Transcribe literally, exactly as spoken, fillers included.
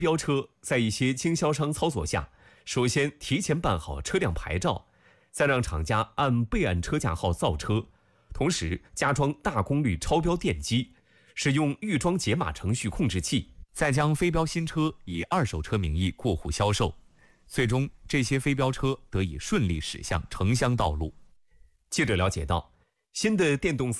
标车在一些经销商操作下，首先提前办好车辆牌照，再让厂家按备案车架号造车，同时加装大功率超标电机，使用预装解码程序控制器，再将非标新车以二手车名义过户销售。最终，这些非标车得以顺利驶向城乡道路。记者了解到，新的电动私